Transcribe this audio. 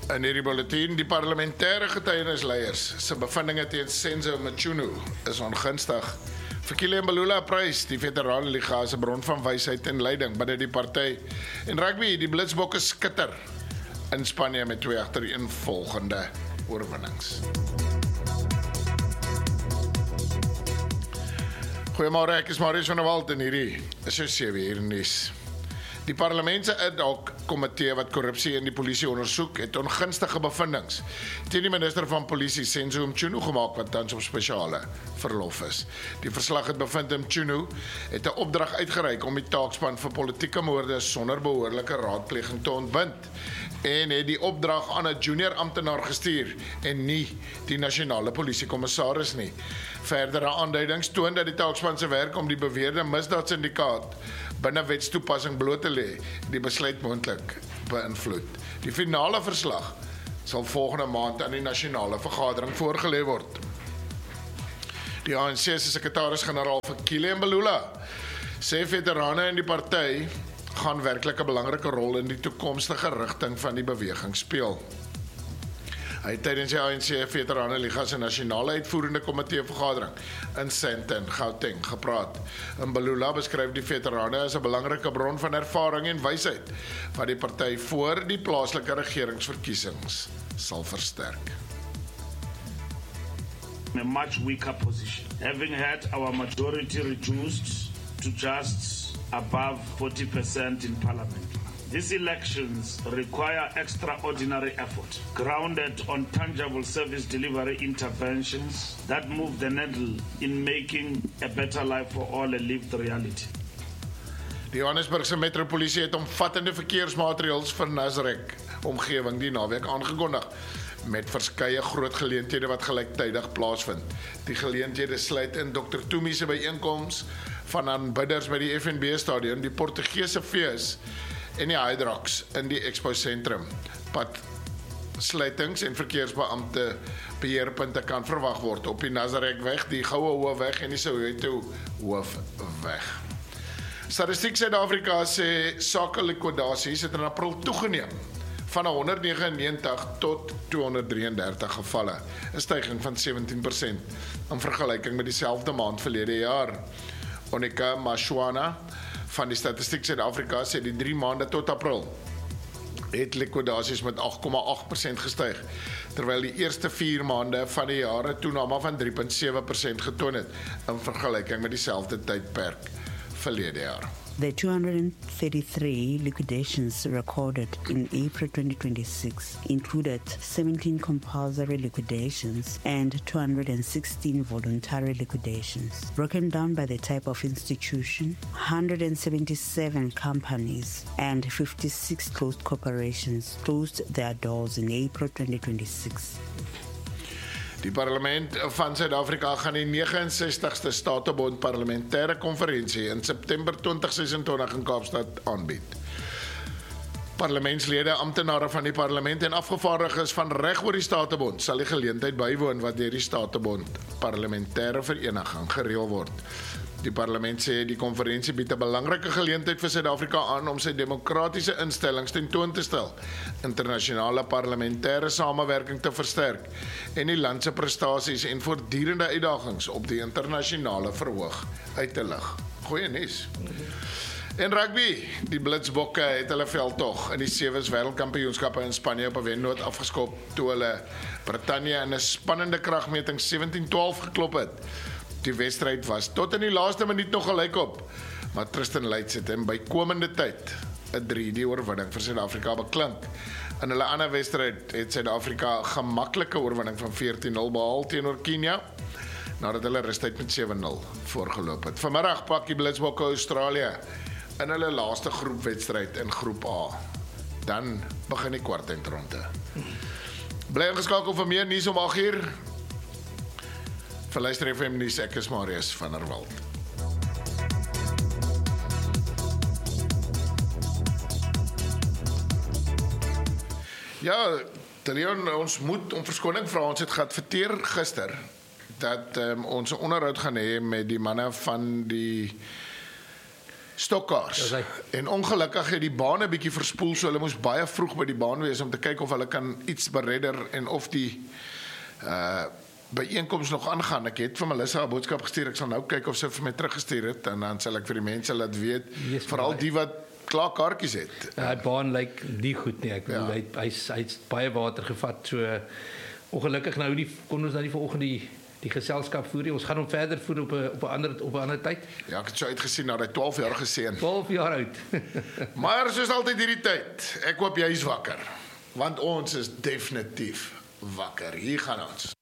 In hierdie bulletin, die parlementêre getuienisleiers se bevindinge teen Senzo Mchunu is ongunstig. Vir Kile Mbalula prys die veteranenliga as 'n bron van wysheid en leiding binne die party. En rugby, die Blitsbokke skitter in Spanje met 2 agtereenvolgende oorwinnings. Goeiemôre, ek is Marius van der Walt en hierdie is so 7 uur nuus. Die parlement se ad hoc komitee wat korrupsie in die polisie ondersoek, het ongunstige bevindings teen die minister van polisie Senzo Mchunu gemaak wat tans op spesiale verlof is. Die verslag het bevind Mchunu het 'n opdrag uitgereik om die taakspan vir politieke moorde sonder behoorlike raadpleging te ontbind en het die opdrag aan 'n junior amptenaar gestuur en nie die nasionale polisiekommissaris nie. Verdere aanduidings toon dat die taakspan se werk om die beweerde misdaadsyndikaat binne wetstoepassing bloot te lê, die besluit moontlik beïnvloed. Die finale verslag sal volgende maand aan die nasionale vergadering voorgelê word. Die ANC se sekretaris-generaal vir Kile Mbalula sê veterane in die party gaan werklik 'n belangrike rol in die toekomstige rigting van die beweging speel. Hy het tydens die ANC Veteranenliga se nasionale uitvoerende komitee vergadering in Sandton, Gauteng gepraat. Mbalula beskryf die veterane as 'n belangrike bron van ervaring en wysheid wat die party voor die plaaslike regeringsverkiesings sal versterk. A much weaker position, having had our majority reduced to just above 40% in parliament. These elections require extraordinary effort, grounded on tangible service delivery interventions that move the needle in making a better life for all a lived reality. Die Johannesburgse metropolisie het omvattende verkeersmaatreëls vir Nasrek omgewing die naweek aangekondig, met verskeie groot geleenthede wat gelyktydig plaasvind. Die geleenthede sluit in Dr. Tumi se byeenkoms van aanbidders by die FNB stadion, die Portugese fees en die Hydrox in die Expo Sentrum. Pad sluitings en verkeersbeampte beheerpunte kan verwag word op die Nazarekweg, die Goue Hoofweg en die Soweto Hoofweg. Statistiek Suid-Afrika sê sake likwidasies het in April toegeneem van 199 tot 233 gevalle, 'n styging van 17% in vergelyking met dieselfde maand verlede jaar. Onika Mashwana van die Statistiek Suid-Afrika sê die 3 maande tot April het likwidasies met 8,8% gestyg, terwyl die eerste 4 maande van die jaar 'n toename van 3,7% getoon het in vergelyking met dieselfde tydperk verlede jaar. The 233 liquidations recorded in April 2026 included 17 compulsory liquidations and 216 voluntary liquidations. Broken down by the type of institution, 177 companies and 56 closed corporations closed their doors in April 2026. Die parlement van Suid-Afrika gaan die 69ste Statebond parlementêre konferensie in September 2026 in Kaapstad aanbied. Parlementslede, amptenare van die parlement en afgevaardiges van reg oor die Statebond sal die geleentheid bywoon wat deur die Statebond parlementêre vereniging gereël word. Die parlement sê die konferensie bied 'n belangrike geleentheid vir Suid-Afrika aan om sy demokratiese instellings ten toon te stel, internasionale parlementêre samewerking te versterk en die land se prestasies en voortdurende uitdagings op die internasionale verhoog uit te lig. Goeie nuus. En rugby, die Blitsbokke het hulle veldtog in die 7 wêreldkampioenskappe in Spanje op 'n wennoot afgeskop toe hulle Brittanje in 'n spannende kragmeting 17-12 geklop het. Die wedstryd was tot in die laaste minuut nog gelykop, maar Tristan Leitz het in bykomende tyd 'n 3-3 oorwinning vir Suid-Afrika beklink. In hulle ander wedstryd het Suid-Afrika 'n gemaklike oorwinning van 14-0 behaal teenoor Kenia, nadat hulle rustyd met 7-0 voorgeloop het. Vanmiddag pak die Blitsbokke Australië in hulle laaste groepwedstryd in groep A. Dan begin die kwartfinale. Bly ingeskakel vir meer nuus om 8uur. Vir Luister FM nuus, ek is Marius van der Walt. Ja, Leon, ons moet om verskoning vra, ons het geadverteer gister dat ons 'n onderhoud gaan hê met die manne van die Stokkaars. Dis hy. En ongelukkig het die baan 'n bietjie verspoel, so hulle moes baie vroeg by die baan wees om te kyk of hulle kan iets beredder en of die byeenkoms nog aangaan. Ek het vir Melissa 'n boodskap gestuur. Ek sal nou kyk of sy vir my teruggestuur het en dan sal ek vir die mense laat weet, Yes, veral maar- die wat klaar kaartjies het. Die baan lyk nie goed nie. Ek bedoel, Ja. hy's baie water gevat. So ongelukkig nou kon ons nou nie vanoggend die geselskap voer nie. Ons gaan hom verder voer op 'n ander tyd. Ja, ek het so uitgesien na die 12-jarige seun. 12 jaar oud. Maar soos altyd hierdie tyd, ek hoop jy is wakker, want ons is definitief wakker. Hier gaan ons.